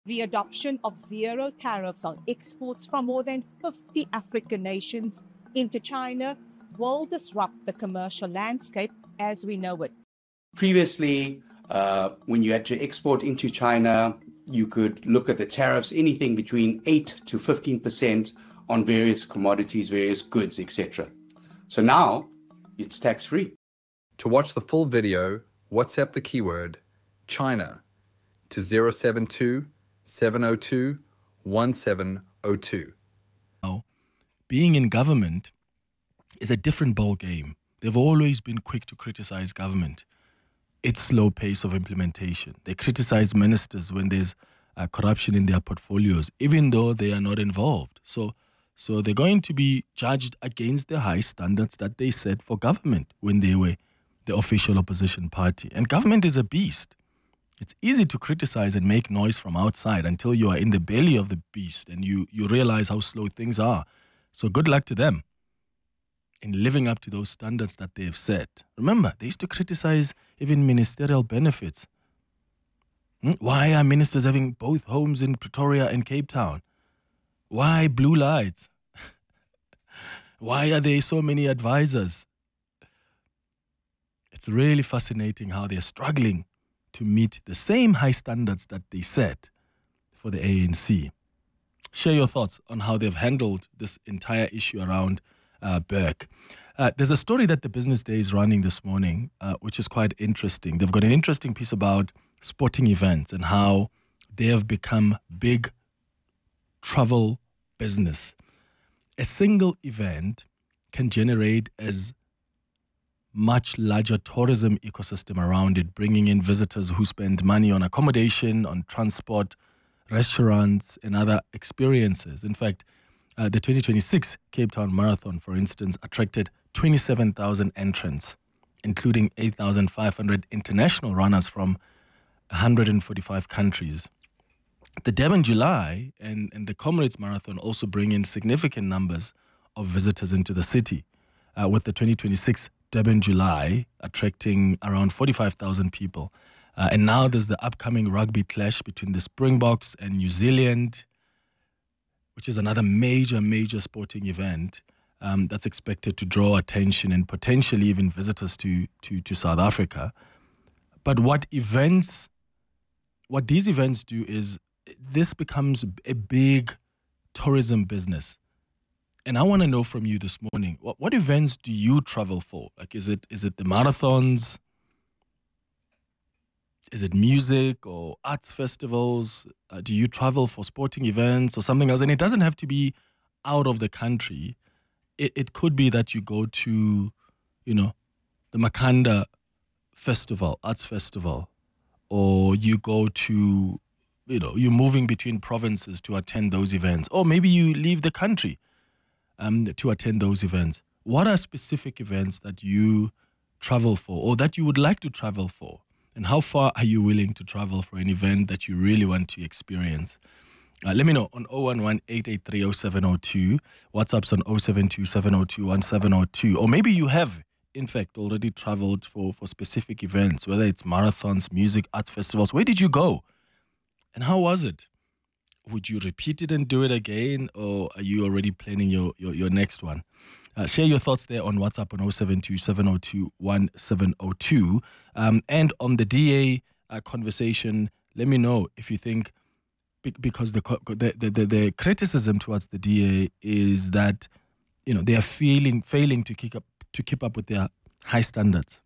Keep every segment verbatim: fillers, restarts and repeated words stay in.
The adoption of zero tariffs on exports from more than fifty African nations into China will disrupt the commercial landscape as we know it. Previously, uh, when you had to export into China, you could look at the tariffs, anything between eight to fifteen percent on various commodities, various goods, et cetera. So now it's tax-free. To watch the full video, WhatsApp the keyword China to zero seven two, seven zero two, one seven zero two. Now, being in government is a different ball game. They've always been quick to criticize government. Its slow pace of implementation. They criticize ministers when there's uh, corruption in their portfolios, even though they are not involved. So, so they're going to be judged against the high standards that they set for government when they were the official opposition party. And government is a beast. It's easy to criticize and make noise from outside until you are in the belly of the beast and you, you realize how slow things are. So good luck to them in living up to those standards that they have set. Remember, they used to criticize even ministerial benefits. Hmm? Why are ministers having both homes in Pretoria and Cape Town? Why blue lights? Why are there so many advisors? It's really fascinating how they're struggling to meet the same high standards that they set for the A N C. Share your thoughts on how they've handled this entire issue around uh, Burke. Uh, there's a story that the Business Day is running this morning, uh, which is quite interesting. They've got an interesting piece about sporting events and how they have become big travel business. A single event can generate as much larger tourism ecosystem around it, bringing in visitors who spend money on accommodation, on transport, restaurants, and other experiences. In fact, uh, the twenty twenty-six Cape Town Marathon, for instance, attracted twenty-seven thousand entrants, including eight thousand five hundred international runners from one hundred forty-five countries. The Durban July and, and the Comrades Marathon also bring in significant numbers of visitors into the city, uh, with the twenty twenty-six Durban July attracting around forty-five thousand people. Uh, and now there's the upcoming rugby clash between the Springboks and New Zealand, which is another major, major sporting event um, that's expected to draw attention and potentially even visitors to, to, to South Africa. But what events, what these events do is this becomes a big tourism business. And I want to know from you this morning, what, what events do you travel for? Like, is it is it the marathons? Is it music or arts festivals? Uh, do you travel for sporting events or something else? And it doesn't have to be out of the country. It, it could be that you go to, you know, the Makanda Festival, Arts Festival, or you go to, you know, you're moving between provinces to attend those events. Or maybe you leave the country um, to attend those events. What are specific events that you travel for or that you would like to travel for? And how far are you willing to travel for an event that you really want to experience? Uh, let me know on zero one one, eight eight three, zero seven zero two. WhatsApp's on zero seven two, seven zero two, one seven zero two. Or maybe you have, in fact, already traveled for, for specific events, whether it's marathons, music, arts festivals. Where did you go? And how was it? Would you repeat it and do it again? Or are you already planning your, your, your next one? Uh, share your thoughts there on WhatsApp on zero seven two, seven zero two, one seven zero two. Um, and on the D A uh, conversation, let me know if you think, because the, the, the, the criticism towards the D A is that, you know, they are failing, failing to keep up, to keep up with their high standards.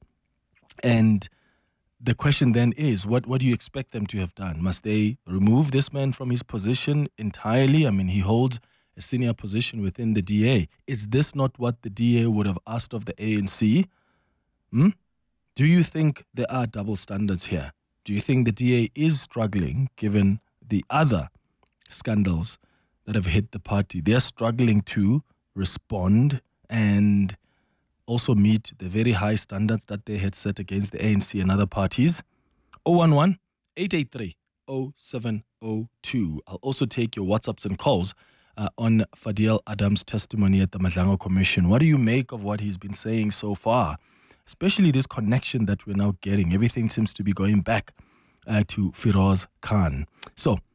And the question then is, what, what do you expect them to have done? Must they remove this man from his position entirely? I mean, he holds a senior position within the D A. Is this not what the D A would have asked of the A N C? Hmm? Do you think there are double standards here? Do you think the D A is struggling, given the other scandals that have hit the party? They're struggling to respond and also meet the very high standards that they had set against the A N C and other parties. zero one one, eight eight three, zero seven zero two. I'll also take your WhatsApps and calls uh, on Fadiel Adams' testimony at the Madlango Commission. What do you make of what he's been saying so far? Especially this connection that we're now getting. Everything seems to be going back uh, to Firoz Khan. So,